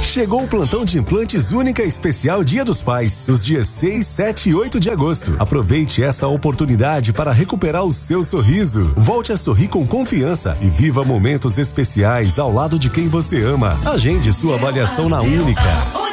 Chegou o plantão de implantes Única Especial Dia dos Pais, os dias 6, 7 e 8 de agosto. Aproveite essa oportunidade para recuperar o seu sorriso. Volte a sorrir com confiança e viva momentos especiais ao lado de quem você ama. Agende sua avaliação na Única.